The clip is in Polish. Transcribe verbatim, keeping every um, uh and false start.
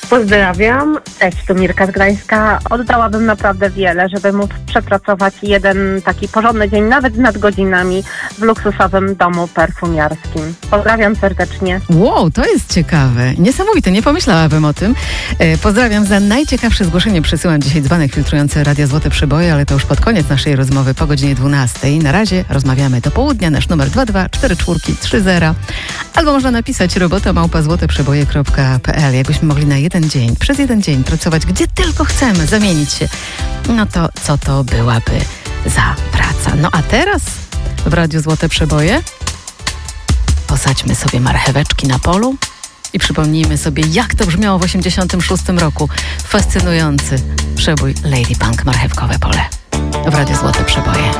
Pozdrawiam, cześć, tu Mirka z Gdańska. Oddałabym naprawdę wiele, żeby móc przepracować jeden taki porządny dzień, nawet z nadgodzinami w luksusowym domu perfumiarskim. Pozdrawiam serdecznie. Wow, to jest ciekawe. Niesamowite, nie pomyślałabym o tym. E, pozdrawiam. Za najciekawsze zgłoszenie przesyłam dzisiaj dzbanek filtrujący Radia Złote Przeboje, ale to już pod koniec naszej rozmowy po godzinie dwunastej. Na razie rozmawiamy do południa. Nasz numer dwa dwa cztery cztery trzy zero. Albo można napisać robota małpa złoteprzeboje kropka p l. Jakbyśmy mogli na jeden dzień, przez jeden dzień pracować gdzie tylko chcemy, zamienić się, no to co to byłaby za praca? No a teraz w Radiu Złote Przeboje posadźmy sobie marcheweczki na polu i przypomnijmy sobie, jak to brzmiało w osiemdziesiątym szóstym roku. Fascynujący przebój Lady Punk, Marchewkowe Pole w Radiu Złote Przeboje.